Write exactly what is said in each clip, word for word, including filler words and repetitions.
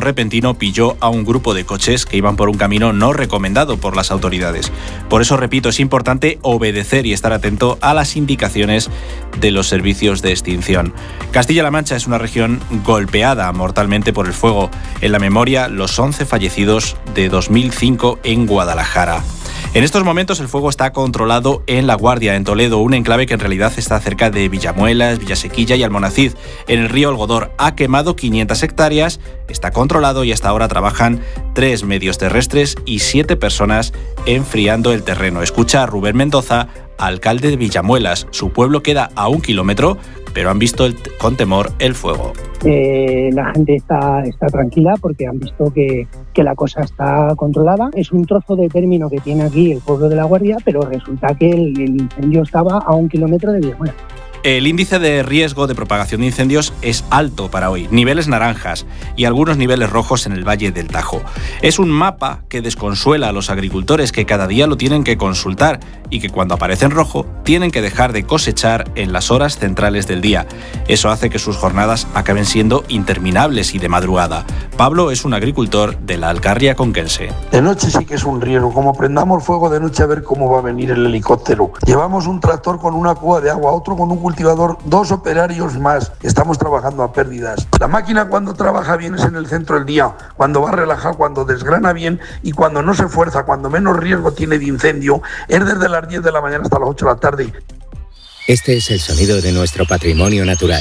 repentino pilló a un grupo de coches que iban por un camino no recomendado por las autoridades. Por eso, repito, es importante obedecer y estar atento a las indicaciones de los servicios de extinción. Castilla-La Mancha es una región golpeada mortalmente por el fuego. En la memoria, los once fallecidos de dos mil cinco en Guadalajara. En estos momentos el fuego está controlado en La Guardia, en Toledo, un enclave que en realidad está cerca de Villamuelas, Villasequilla y Almonacid. En el río Algodor ha quemado quinientas hectáreas, está controlado y hasta ahora trabajan tres medios terrestres y siete personas enfriando el terreno. Escucha a Rubén Mendoza, alcalde de Villamuelas. Su pueblo queda a un kilómetro, pero han visto el, con temor el fuego. Eh, la gente está, está tranquila porque han visto que, que la cosa está controlada. Es un trozo de término que tiene aquí el pueblo de La Guardia, pero resulta que el, el incendio estaba a un kilómetro de Villamuelas. El índice de riesgo de propagación de incendios es alto para hoy, niveles naranjas y algunos niveles rojos en el Valle del Tajo. Es un mapa que desconsuela a los agricultores que cada día lo tienen que consultar y que cuando aparece en rojo tienen que dejar de cosechar en las horas centrales del día. Eso hace que sus jornadas acaben siendo interminables y de madrugada. Pablo es un agricultor de la Alcarria conquense. De noche sí que es un riesgo, como prendamos fuego de noche a ver cómo va a venir el helicóptero. Llevamos un tractor con una cuba de agua, otro con un cultivador, dos operarios más. Estamos trabajando a pérdidas. La máquina cuando trabaja bien es en el centro del día, cuando va relajado, cuando desgrana bien y cuando no se fuerza, cuando menos riesgo tiene de incendio, es desde las diez de la mañana hasta las ocho de la tarde. Este es el sonido de nuestro patrimonio natural.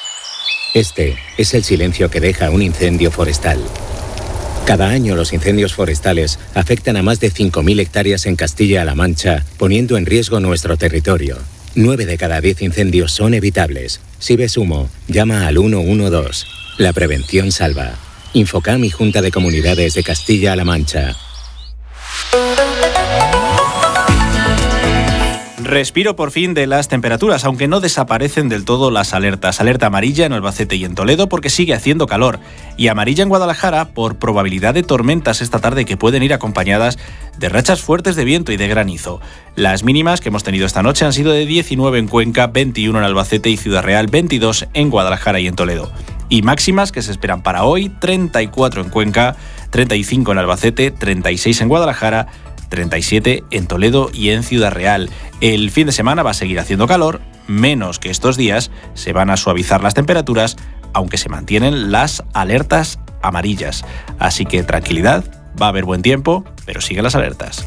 Este es el silencio que deja un incendio forestal. Cada año los incendios forestales afectan a más de cinco mil hectáreas en Castilla-La Mancha, poniendo en riesgo nuestro territorio. nueve de cada diez incendios son evitables. Si ves humo, llama al uno uno dos. La prevención salva. Infocam y Junta de Comunidades de Castilla-La Mancha. Respiro por fin de las temperaturas, aunque no desaparecen del todo las alertas. Alerta amarilla en Albacete y en Toledo porque sigue haciendo calor. Y amarilla en Guadalajara por probabilidad de tormentas esta tarde que pueden ir acompañadas de rachas fuertes de viento y de granizo. Las mínimas que hemos tenido esta noche han sido de diecinueve en Cuenca, veintiuno en Albacete y Ciudad Real, veintidós en Guadalajara y en Toledo. Y máximas que se esperan para hoy, treinta y cuatro en Cuenca, treinta y cinco en Albacete, treinta y seis en Guadalajara, treinta y siete en Toledo y en Ciudad Real. El fin de semana va a seguir haciendo calor, menos que estos días, se van a suavizar las temperaturas, aunque se mantienen las alertas amarillas. Así que tranquilidad, va a haber buen tiempo, pero siguen las alertas.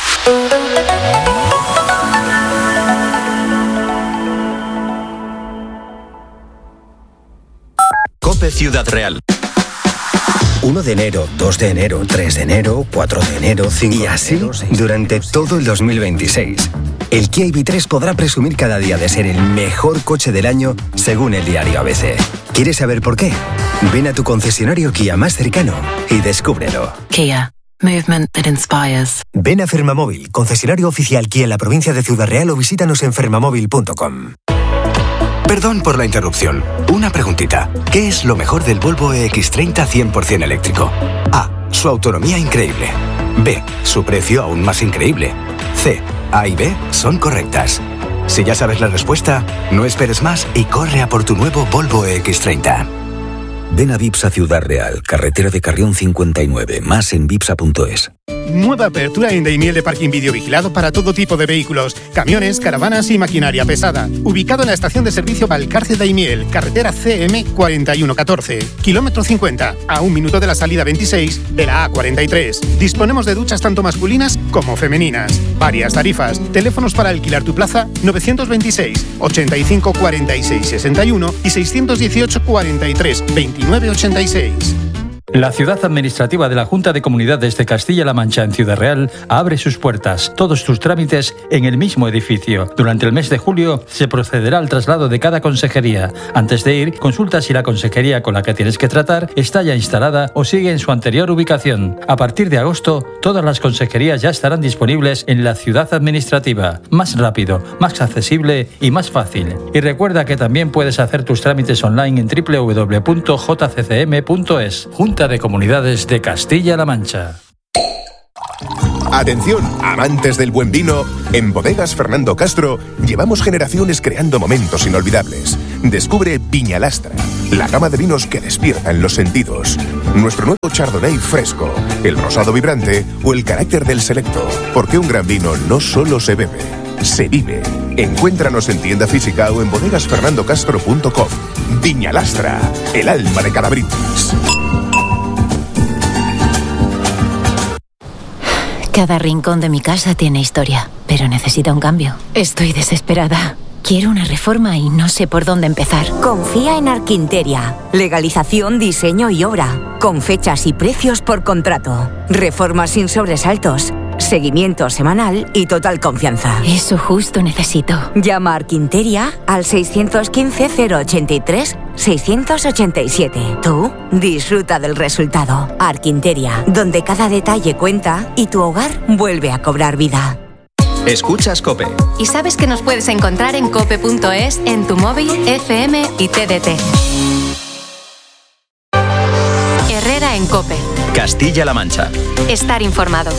COPE Ciudad Real. uno de enero, dos de enero, tres de enero, cuatro de enero, cinco de enero... Y así durante todo el dos mil veintiséis. El Kia I V tres podrá presumir cada día de ser el mejor coche del año según el diario A B C. ¿Quieres saber por qué? Ven a tu concesionario Kia más cercano y descúbrelo. Kia. Movement that inspires. Ven a Fermamóvil, concesionario oficial Kia en la provincia de Ciudad Real o visítanos en fermamóvil punto com. Perdón por la interrupción. Una preguntita. ¿Qué es lo mejor del Volvo E X treinta cien por ciento eléctrico? A. Su autonomía increíble. B. Su precio aún más increíble. C. A y B son correctas. Si ya sabes la respuesta, no esperes más y corre a por tu nuevo Volvo E X treinta. Ven a Vipsa Ciudad Real, carretera de Carrión cincuenta y nueve, más en vipsa punto es. Nueva apertura en Daimiel de parking videovigilado para todo tipo de vehículos, camiones, caravanas y maquinaria pesada. Ubicado en la estación de servicio Valcarce Daimiel, carretera C M cuarenta y uno catorce, kilómetro cincuenta, a un minuto de la salida veintiséis de la A cuarenta y tres. Disponemos de duchas tanto masculinas como femeninas. Varias tarifas. Teléfonos para alquilar tu plaza novecientos veintiséis, ochenta y cinco, cuarenta y seis, sesenta y uno y seiscientos dieciocho, cuarenta y tres, veintinueve, ochenta y seis. La ciudad administrativa de la Junta de Comunidades de Castilla-La Mancha en Ciudad Real abre sus puertas, todos tus trámites en el mismo edificio. Durante el mes de julio se procederá al traslado de cada consejería. Antes de ir, consulta si la consejería con la que tienes que tratar está ya instalada o sigue en su anterior ubicación. A partir de agosto, todas las consejerías ya estarán disponibles en la ciudad administrativa. Más rápido, más accesible y más fácil. Y recuerda que también puedes hacer tus trámites online en doble u doble u doble u punto j c c m punto es. Junta de Comunidades de Castilla-La Mancha. Atención, amantes del buen vino, en Bodegas Fernando Castro llevamos generaciones creando momentos inolvidables. Descubre Viñalastra, la gama de vinos que despiertan los sentidos. Nuestro nuevo Chardonnay fresco, el rosado vibrante o el carácter del selecto. Porque un gran vino no solo se bebe, se vive. Encuéntranos en tienda física o en bodegas fernando castro punto com. Viñalastra, el alma de cada brindis. Cada rincón de mi casa tiene historia, pero necesita un cambio. Estoy desesperada. Quiero una reforma y no sé por dónde empezar. Confía en Arquinteria. Legalización, diseño y obra. Con fechas y precios por contrato. Reformas sin sobresaltos. Seguimiento semanal y total confianza. Eso justo necesito. Llama a Arquinteria al seis uno cinco, cero ochenta y tres, seiscientos ochenta y siete. Tú disfruta del resultado. Arquinteria, donde cada detalle cuenta y tu hogar vuelve a cobrar vida. Escuchas COPE. Y sabes que nos puedes encontrar en cope punto es, en tu móvil, F M y T D T. Herrera en COPE. Castilla-La Mancha. Estar informado.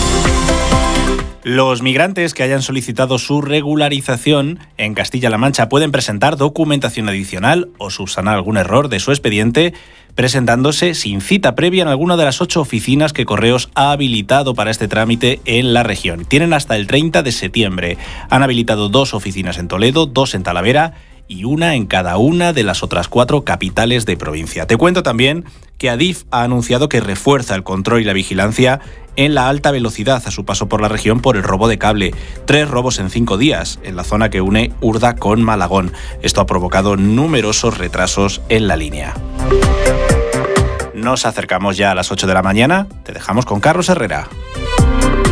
Los migrantes que hayan solicitado su regularización en Castilla-La Mancha pueden presentar documentación adicional o subsanar algún error de su expediente presentándose sin cita previa en alguna de las ocho oficinas que Correos ha habilitado para este trámite en la región. Tienen hasta el treinta de septiembre. Han habilitado dos oficinas en Toledo, dos en Talavera y una en cada una de las otras cuatro capitales de provincia. Te cuento también que Adif ha anunciado que refuerza el control y la vigilancia en la alta velocidad a su paso por la región por el robo de cable. Tres robos en cinco días en la zona que une Urda con Malagón. Esto ha provocado numerosos retrasos en la línea. Nos acercamos ya a las ocho de la mañana. Te dejamos con Carlos Herrera.